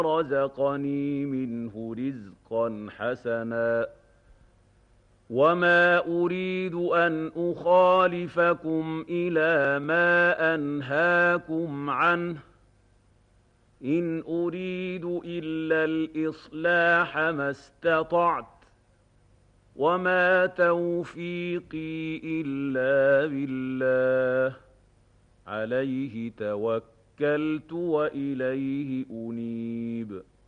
رزقني منه رزقا حسنا وما أريد أن أخالفكم إلى ما أنهاكم عنه إن أريد إلا الإصلاح ما استطعت وما توفيقي إلا بالله عليه توكلت وإليه أنيب